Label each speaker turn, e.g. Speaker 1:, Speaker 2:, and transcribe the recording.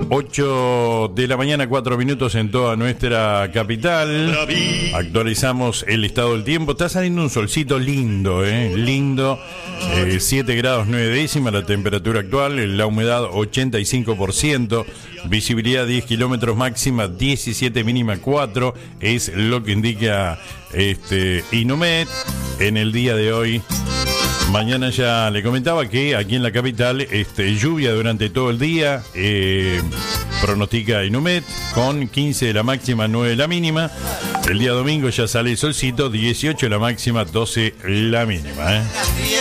Speaker 1: 8 de la mañana, 4 minutos en toda nuestra capital. Actualizamos el estado del tiempo. Está saliendo un solcito lindo, lindo. 7 grados 9 décimas la temperatura actual. La humedad 85%. Visibilidad 10 kilómetros máxima, 17 mínima 4. Es lo que indica Inumet en el día de hoy. Mañana ya le comentaba que aquí en la capital lluvia durante todo el día, pronostica Inumet, con 15 de la máxima, 9 de la mínima. El día domingo ya sale el solcito, 18 de la máxima, 12 la mínima.